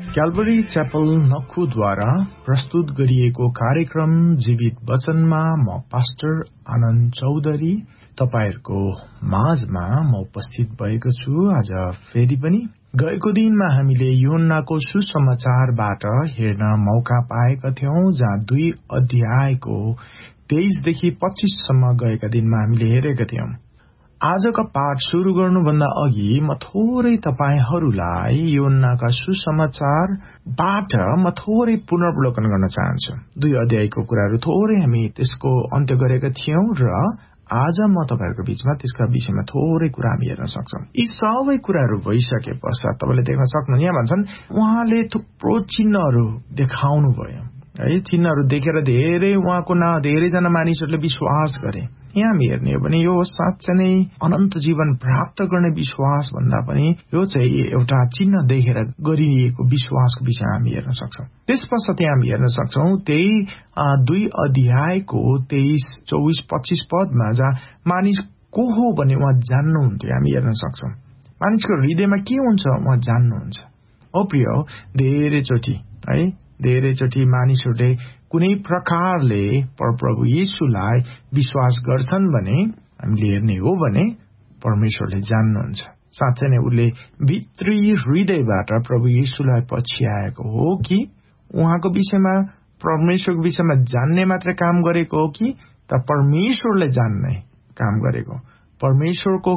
क्याल्भरी च्यापल नक्खुद्वारा प्रस्तुत गरिएको कार्यक्रम जीवित वचनमा म पास्टर आनन्द चौधरी तपाईहरुको माझमा म उपस्थित भएको छु। आज फेरि पनि गएको दिनमा हामीले योन्नाको सुसमाचारबाट हेर्न मौका पाएका थियौं, जहाँ 2 अध्यायको 23 देखि 25 सम्म गएका दिनमा हामीले हेरेका थियौं। आजका पाठ शुरू गर्नुभन्दा अघि म थोरै तपाईहरुलाई योन्नाका सुसमाचारबाट म थोरै पुनर्वलोकन गर्न चाहन्छु। 2 अध्यायको कुराहरु थोरै हामी त्यसको अन्त्य गरेका थियौं र आज म तपाईहरुको बीचमा त्यसका विषयमा थोरै कुरा हामी हेर्न सक्छौं। यी सबै कुराहरु भइसके पश्चात तपाईले देख्न सक्नुहुन्छ, यहाँ भन्छन् उहाँले थुप्रो चिन्हहरु देखाउनु भयो है। चिन्हहरु देखेर धेरै जना मानिसहरुले विश्वास गरे। यहाँ हामी हेर्ने हो भने यो साँच्चै नै अनन्त जीवन प्राप्त गर्ने विश्वास भन्दा पनि यो चाहिँ एउटा चिन्ह देखेर गरिएको विश्वासको विषय हामी हेर्न सक्छौं। त्यसपश्चात हामी हेर्न सक्छौं त्यही 2 अध्यायको 23, 24, 25 पदमा जहाँ मानिस को हो भन्ने उहाँ जान्नुहुन्थ्यो हामी हेर्न सक्छौं। मानिसको हृदयमा के हुन्छ उहाँ जान्नुहुन्छ। ओ प्रिय, धेरैचोटि मानिसहरूले कुनै प्रकारले परप्रभु येशूलाई विश्वास गर्छन् भने हामीले हेर्ने हो भने परमेश्वरले जान्नुहुन्छ। साँच्चै नै उले भित्री हृदयबाट प्रभु येशूलाई पछ्याएको हो कि उहाँको विषयमा परमेश्वरको विषयमा जान्ने मात्र काम गरेको हो कि त परमेश्वरले जान्ने काम गरेको। परमेश्वरको